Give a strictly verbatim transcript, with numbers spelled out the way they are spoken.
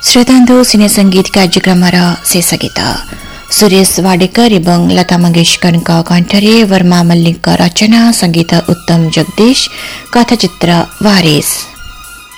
श्रोतांधो सिने संगीत कार्यक्रम शेषगीत सुरेश वाडेकर एवं लता मंगेशकर कंठरे वर्मा मल्लिक रचना संगीत उत्तम जगदीश कथाचित्र वारिस।